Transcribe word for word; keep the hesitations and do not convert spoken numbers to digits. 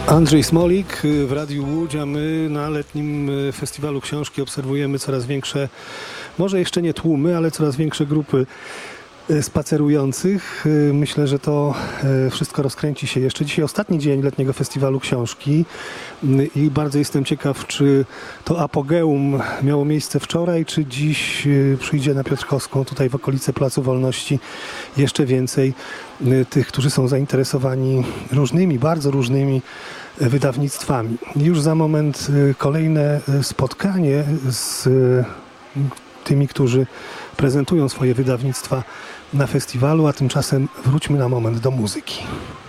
Andrzej Smolik w Radiu Łódź, a my na letnim festiwalu książki obserwujemy coraz większe, może jeszcze nie tłumy, ale coraz większe grupy spacerujących. Myślę, że to wszystko rozkręci się jeszcze. Dzisiaj ostatni dzień letniego festiwalu książki i bardzo jestem ciekaw, czy to apogeum miało miejsce wczoraj, czy dziś przyjdzie na Piotrkowską, tutaj w okolice Placu Wolności, jeszcze więcej tych, którzy są zainteresowani różnymi, bardzo różnymi wydawnictwami. Już za moment kolejne spotkanie z tymi, którzy prezentują swoje wydawnictwa na festiwalu, a tymczasem wróćmy na moment do muzyki.